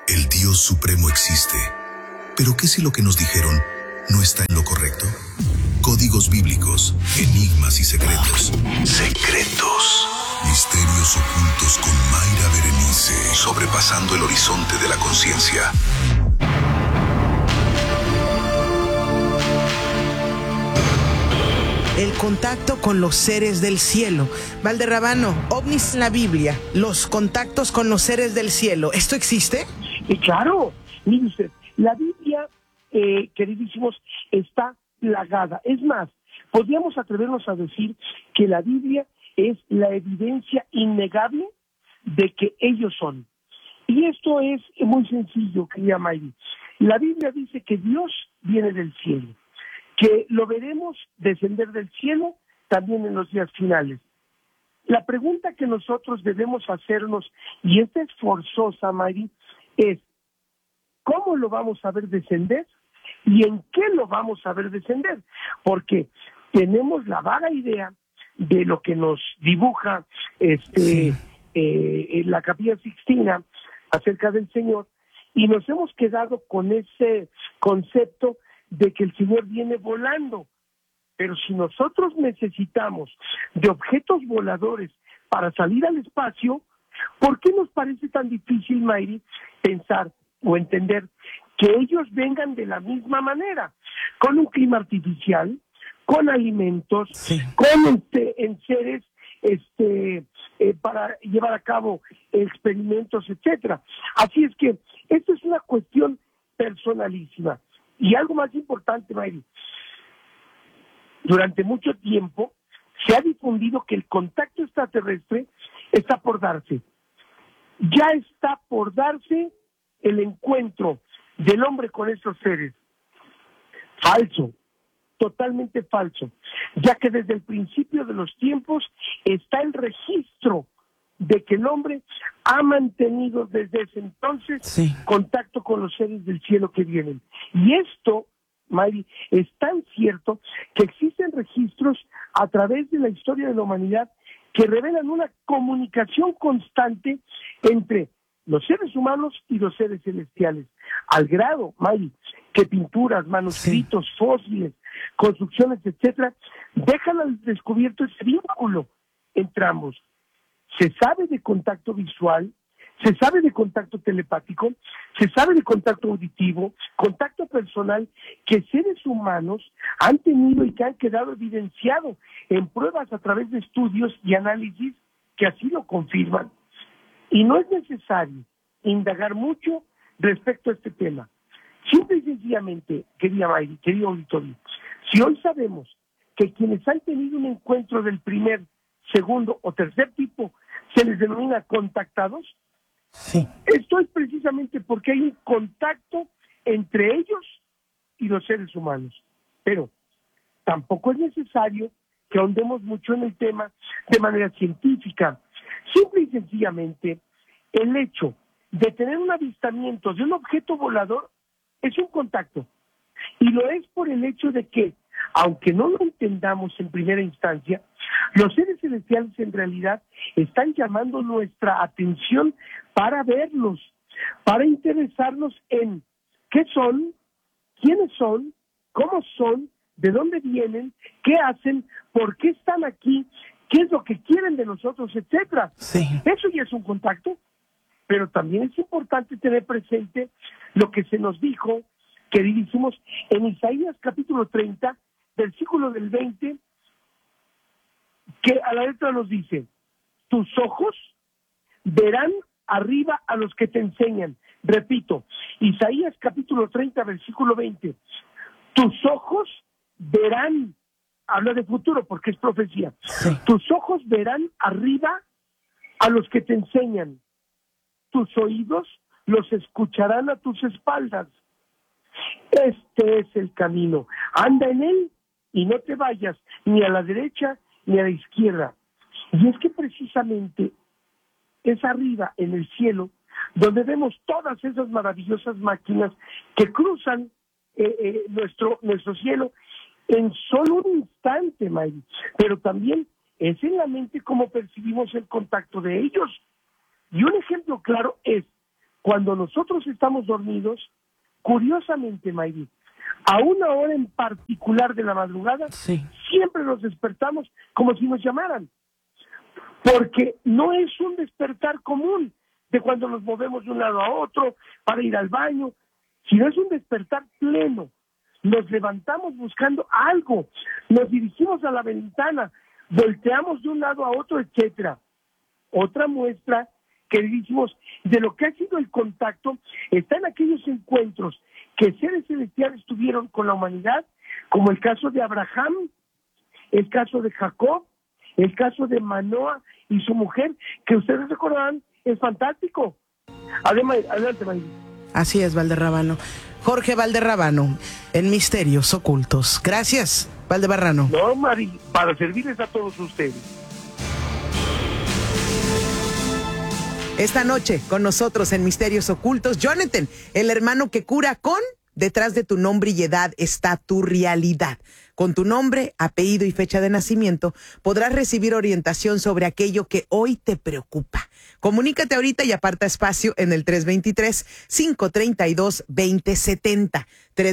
El Dios Supremo existe. Pero ¿qué si lo que nos dijeron no está en lo correcto? Códigos bíblicos, enigmas y secretos. Secretos. Misterios ocultos con Mayra Berenice. Sobrepasando el horizonte de la conciencia. El contacto con los seres del cielo. Valderrabano, ovnis en la Biblia, los contactos con los seres del cielo, ¿esto existe? Claro, mire usted, la Biblia, queridísimos, está plagada. Es más, podríamos atrevernos a decir que la Biblia es la evidencia innegable de que ellos son. Y esto es muy sencillo, querida Mayri. La Biblia dice que Dios viene del cielo, que lo veremos descender del cielo también en los días finales. La pregunta que nosotros debemos hacernos, y esta es forzosa, Mayri, es ¿cómo lo vamos a ver descender y en qué lo vamos a ver descender? Porque tenemos la vaga idea de lo que nos dibuja la Capilla Sixtina acerca del Señor, y nos hemos quedado con ese concepto de que el Señor viene volando. Pero si nosotros necesitamos de objetos voladores para salir al espacio, ¿por qué nos parece tan difícil, Mayri, pensar o entender que ellos vengan de la misma manera, con un clima artificial, con alimentos, con enseres para llevar a cabo experimentos, etcétera? Así es que esto es una cuestión personalísima. Y algo más importante, Mayri, durante mucho tiempo se ha difundido que el contacto extraterrestre está por darse. Ya está por darse el encuentro del hombre con esos seres. Falso, totalmente falso, ya que desde el principio de los tiempos está el registro de que el hombre ha mantenido desde ese entonces contacto con los seres del cielo que vienen. Y esto, Mayri, es tan cierto que existen registros a través de la historia de la humanidad que revelan una comunicación constante entre los seres humanos y los seres celestiales, al grado, Mayri, que pinturas, manuscritos, fósiles, construcciones, etcétera, dejan al descubierto ese vínculo entre ambos. Se sabe de contacto visual, se sabe de contacto telepático, se sabe de contacto auditivo, contacto personal, que seres humanos han tenido y que han quedado evidenciado en pruebas a través de estudios y análisis que así lo confirman. Y no es necesario indagar mucho respecto a este tema. Simple y sencillamente, querida Mayri, querido auditorio, si hoy sabemos que quienes han tenido un encuentro del primer, segundo o tercer tipo se les denomina contactados, esto es precisamente porque hay un contacto entre ellos y los seres humanos. Pero tampoco es necesario que ahondemos mucho en el tema de manera científica. Simple y sencillamente, el hecho de tener un avistamiento de un objeto volador es un contacto. Y lo es por el hecho de que, aunque no lo entendamos en primera instancia, los seres celestiales en realidad están llamando nuestra atención para verlos, para interesarnos en qué son, quiénes son, cómo son, de dónde vienen, qué hacen, por qué están aquí, qué es lo que quieren de nosotros, etcétera. Eso ya es un contacto, pero también es importante tener presente lo que se nos dijo, queridísimos, en Isaías capítulo 30, versículo del 20, que a la letra nos dice: tus ojos verán arriba a los que te enseñan. Repito, Isaías capítulo 30, versículo 20, tus ojos verán, habla de futuro porque es profecía, tus ojos verán arriba a los que te enseñan, tus oídos los escucharán a tus espaldas. Este es el camino, anda en él y no te vayas ni a la derecha ni a la izquierda. Y es que precisamente es arriba en el cielo donde vemos todas esas maravillosas máquinas que cruzan nuestro cielo en solo un instante, Mayri. Pero también es en la mente como percibimos el contacto de ellos. Y un ejemplo claro es cuando nosotros estamos dormidos, curiosamente, Mayri, a una hora en particular de la madrugada, Sí. siempre nos despertamos como si nos llamaran, porque no es un despertar común de cuando nos movemos de un lado a otro para ir al baño, sino es un despertar pleno. Nos levantamos buscando algo, nos dirigimos a la ventana, volteamos de un lado a otro, etcétera. Otra muestra que decimos de lo que ha sido el contacto está en aquellos encuentros que seres celestiales tuvieron con la humanidad, como el caso de Abraham, el caso de Jacob, el caso de Manoa y su mujer, que ustedes recordarán, es fantástico. Adelante, Mayri. Así es, Valderrábano. Jorge Valderrábano, en Misterios Ocultos. Gracias, Valdebarrano. No, Mari, para servirles a todos ustedes. Esta noche con nosotros en Misterios Ocultos, Jonathan, el hermano que cura con Detrás de tu nombre y edad está tu realidad. Con tu nombre, apellido y fecha de nacimiento podrás recibir orientación sobre aquello que hoy te preocupa. Comunícate ahorita y aparta espacio en el 323-532-2070.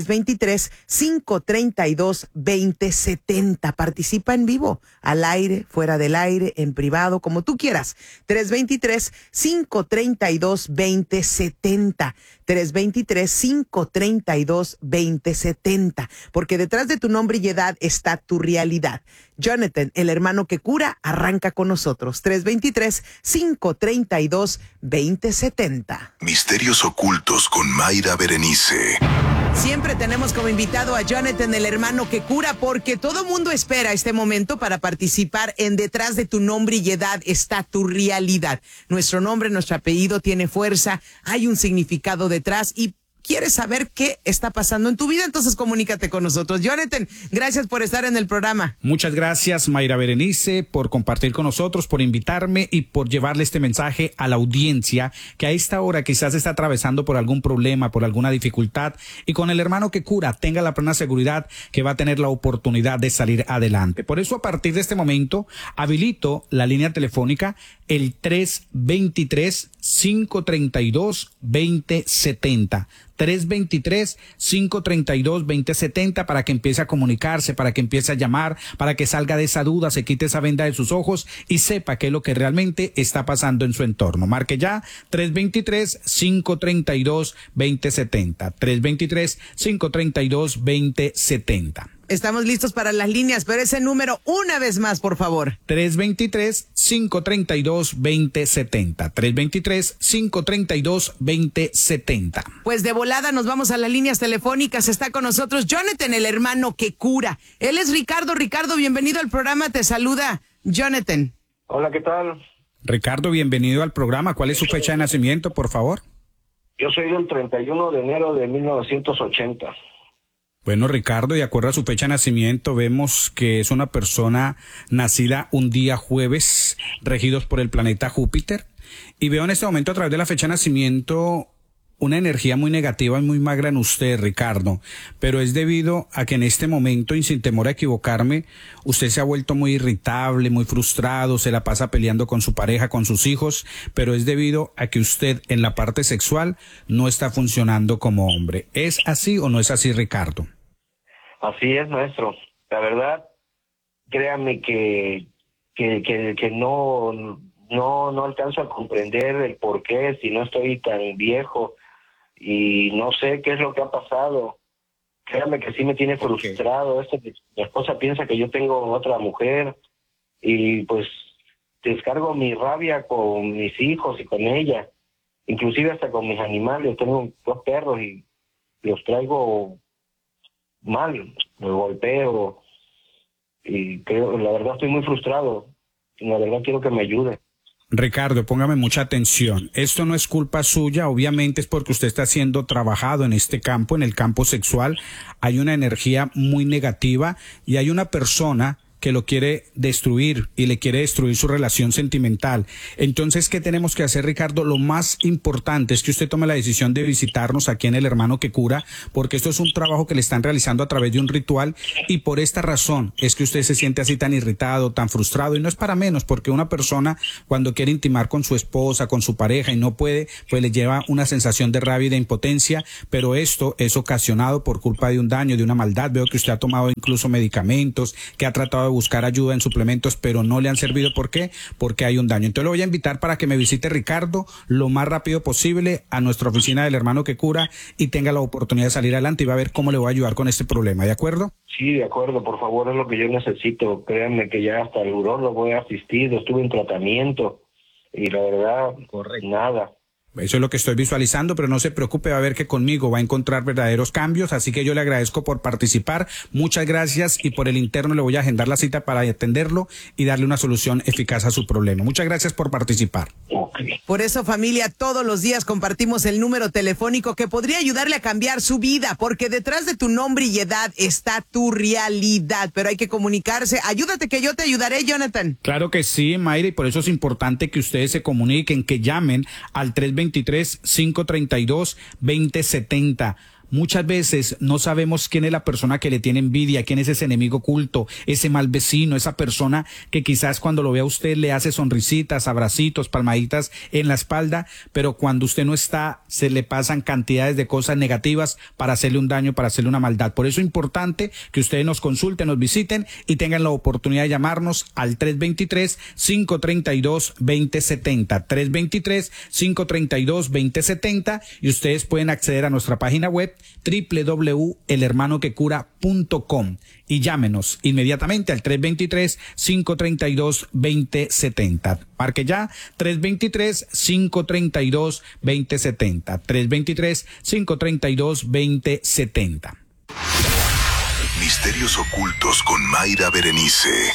323-532-2070. Participa en vivo, al aire, fuera del aire, en privado, como tú quieras. 323-532-2070. 323-532-2070. Porque detrás de tu nombre y edad está tu realidad. Jonathan, el hermano que cura, arranca con nosotros. 323-532-2070. Misterios Ocultos con Mayra Berenice. Siempre tenemos como invitado a Jonathan, el hermano que cura, porque todo mundo espera este momento para participar en Detrás de tu nombre y edad está tu realidad. Nuestro nombre, nuestro apellido tiene fuerza, hay un significado detrás y quieres saber qué está pasando en tu vida, entonces comunícate con nosotros. Jonathan, gracias por estar en el programa. Muchas gracias, Mayra Berenice, por compartir con nosotros, por invitarme y por llevarle este mensaje a la audiencia que a esta hora quizás está atravesando por algún problema, por alguna dificultad, y con el hermano que cura tenga la plena seguridad que va a tener la oportunidad de salir adelante. Por eso, a partir de este momento, habilito la línea telefónica el 323-532-2070. 323-532-2070 para que empiece a comunicarse, para que empiece a llamar, para que salga de esa duda, se quite esa venda de sus ojos y sepa qué es lo que realmente está pasando en su entorno. Marque ya 323-532-2070. 323-532-2070. Estamos listos para las líneas, pero ese número una vez más, por favor. 323-532-2070. 323-532-2070. Pues de volada nos vamos a las líneas telefónicas. Está con nosotros Jonathan, el hermano que cura. Él es Ricardo. Ricardo, bienvenido al programa. Te saluda Jonathan. Hola, ¿qué tal? Ricardo, bienvenido al programa. ¿Cuál es su fecha de nacimiento, por favor? Yo soy del 31 de enero de 1980. Bueno, Ricardo, de acuerdo a su fecha de nacimiento, vemos que es una persona nacida un día jueves, regidos por el planeta Júpiter. Y veo en este momento, a través de la fecha de nacimiento, una energía muy negativa y muy magra en usted, Ricardo. Pero es debido a que en este momento, y sin temor a equivocarme, usted se ha vuelto muy irritable, muy frustrado, se la pasa peleando con su pareja, con sus hijos, pero es debido a que usted en la parte sexual no está funcionando como hombre. ¿Es así o no es así, Ricardo? Así es, maestro. La verdad, créame que no alcanzo a comprender el por qué, si no estoy tan viejo y no sé qué es lo que ha pasado. Créame que sí me tiene frustrado. Mi esposa piensa que yo tengo otra mujer y pues descargo mi rabia con mis hijos y con ella, inclusive hasta con mis animales. Tengo 2 perros y los traigo mal, me golpeo y creo, la verdad estoy muy frustrado y la verdad quiero que me ayude. Ricardo, póngame mucha atención. Esto no es culpa suya, obviamente es porque usted está siendo trabajado en este campo, en el campo sexual. Hay una energía muy negativa y hay una persona que lo quiere destruir y le quiere destruir su relación sentimental. Entonces, ¿qué tenemos que hacer, Ricardo? Lo más importante es que usted tome la decisión de visitarnos aquí en El Hermano que Cura, porque esto es un trabajo que le están realizando a través de un ritual, y por esta razón es que usted se siente así tan irritado, tan frustrado, y no es para menos, porque una persona cuando quiere intimar con su esposa, con su pareja y no puede, pues le lleva una sensación de rabia y de impotencia, pero esto es ocasionado por culpa de un daño, de una maldad. Veo que usted ha tomado incluso medicamentos, que ha tratado de buscar ayuda en suplementos, pero no le han servido. ¿Por qué? Porque hay un daño. Entonces lo voy a invitar para que me visite, Ricardo, lo más rápido posible a nuestra oficina del Hermano que Cura y tenga la oportunidad de salir adelante, y va a ver cómo le voy a ayudar con este problema. ¿De acuerdo? Sí, de acuerdo, por favor, es lo que yo necesito. Créanme que ya hasta el urólogo he asistido, estuve en tratamiento y la verdad, nada. Eso es lo que estoy visualizando, pero no se preocupe, va a ver que conmigo va a encontrar verdaderos cambios, así que yo le agradezco por participar, muchas gracias, y por el interno le voy a agendar la cita para atenderlo y darle una solución eficaz a su problema. Muchas gracias por participar. Okay. Por eso, familia, todos los días compartimos el número telefónico que podría ayudarle a cambiar su vida, porque detrás de tu nombre y edad está tu realidad, pero hay que comunicarse. Ayúdate que yo te ayudaré, Jonathan. Claro que sí, Mayra, y por eso es importante que ustedes se comuniquen, que llamen al 323-532-2070. Muchas veces no sabemos quién es la persona que le tiene envidia, quién es ese enemigo oculto, ese mal vecino, esa persona que quizás cuando lo ve a usted le hace sonrisitas, abracitos, palmaditas en la espalda, pero cuando usted no está, se le pasan cantidades de cosas negativas para hacerle un daño, para hacerle una maldad. Por eso es importante que ustedes nos consulten, nos visiten y tengan la oportunidad de llamarnos al 323-532-2070, 323-532-2070, y ustedes pueden acceder a nuestra página web www.elhermanoquecura.com y llámenos inmediatamente al 323-532-2070. Marque ya 323-532-2070, 323-532-2070. Misterios ocultos con Mayra Berenice.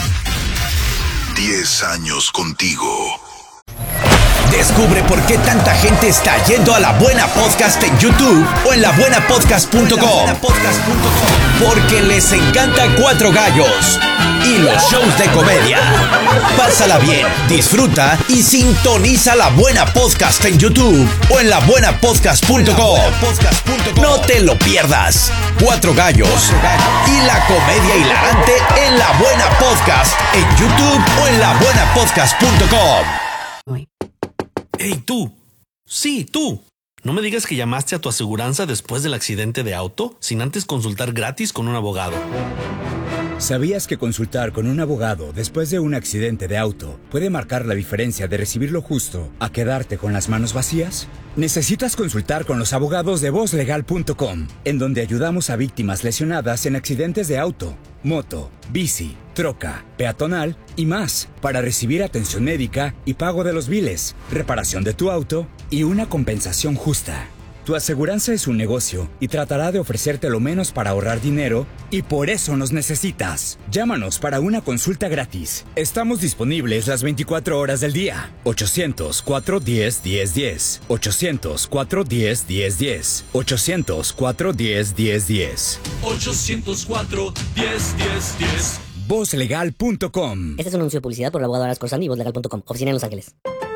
10 años contigo. Descubre por qué tanta gente está yendo a La Buena Podcast en YouTube o en labuenapodcast.com. Porque les encanta Cuatro Gallos y los shows de comedia. Pásala bien, disfruta y sintoniza La Buena Podcast en YouTube o en labuenapodcast.com. No te lo pierdas. Cuatro Gallos y la comedia hilarante en La Buena Podcast en YouTube o en labuenapodcast.com. ¡Ey, tú! Sí, tú. No me digas que llamaste a tu aseguranza después del accidente de auto sin antes consultar gratis con un abogado. ¿Sabías que consultar con un abogado después de un accidente de auto puede marcar la diferencia de recibir lo justo a quedarte con las manos vacías? Necesitas consultar con los abogados de VozLegal.com, en donde ayudamos a víctimas lesionadas en accidentes de auto, moto, bici, troca, peatonal y más, para recibir atención médica y pago de los biles, reparación de tu auto y una compensación justa. Tu aseguranza es un negocio y tratará de ofrecerte lo menos para ahorrar dinero, y por eso nos necesitas. Llámanos para una consulta gratis. Estamos disponibles las 24 horas del día. 800-410-1010. 800-410-1010. 800-410-1010. 800-410-1010. VozLegal.com. Este es un anuncio de publicidad por el abogado Aras Corsani y VozLegal.com. Oficina en Los Ángeles.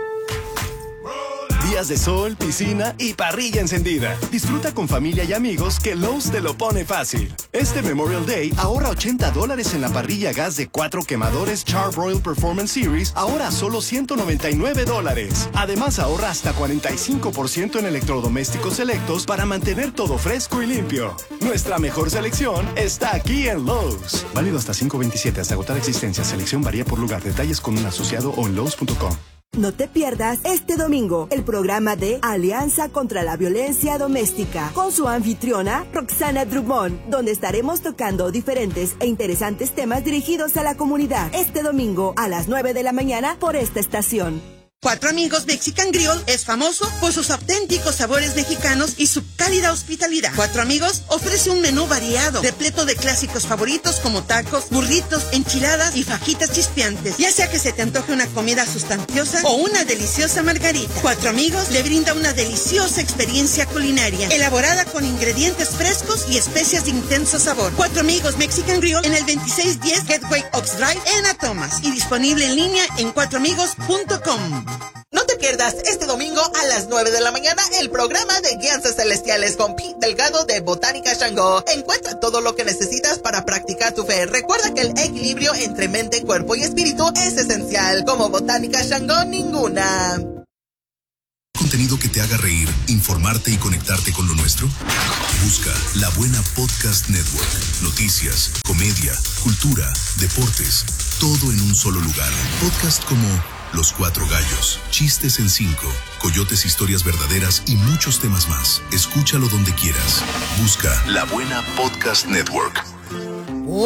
Días de sol, piscina y parrilla encendida. Disfruta con familia y amigos que Lowe's te lo pone fácil. Este Memorial Day ahorra $80 en la parrilla a gas de 4 quemadores Char-Broil Performance Series, ahora a solo $199. Además ahorra hasta 45% en electrodomésticos selectos para mantener todo fresco y limpio. Nuestra mejor selección está aquí en Lowe's. Válido hasta 5/27 hasta agotar existencia. Selección varía por lugar. Detalles con un asociado o en Lowe's.com. No te pierdas este domingo el programa de Alianza contra la Violencia Doméstica con su anfitriona Roxana Drummond, donde estaremos tocando diferentes e interesantes temas dirigidos a la comunidad. Este domingo a las 9 de la mañana por esta estación. Cuatro Amigos Mexican Grill es famoso por sus auténticos sabores mexicanos y su cálida hospitalidad. Cuatro Amigos ofrece un menú variado, repleto de clásicos favoritos como tacos, burritos, enchiladas y fajitas chispeantes. Ya sea que se te antoje una comida sustanciosa o una deliciosa margarita, Cuatro Amigos le brinda una deliciosa experiencia culinaria, elaborada con ingredientes frescos y especias de intenso sabor. Cuatro Amigos Mexican Grill en el 2610 Gateway Oaks Drive en Atomas y disponible en línea en cuatroamigos.com. No te pierdas este domingo a las 9 de la mañana el programa de Guianzas Celestiales con Pete Delgado de Botánica Shango. Encuentra todo lo que necesitas para practicar tu fe. Recuerda que el equilibrio entre mente, cuerpo y espíritu es esencial. Como Botánica Shango, ninguna. ¿Contenido que te haga reír, informarte y conectarte con lo nuestro? Busca La Buena Podcast Network. Noticias, comedia, cultura, deportes, todo en un solo lugar. Podcast como Los Cuatro Gallos, Chistes en 5, Coyotes, Historias Verdaderas y muchos temas más. Escúchalo donde quieras. Busca La Buena Podcast Network.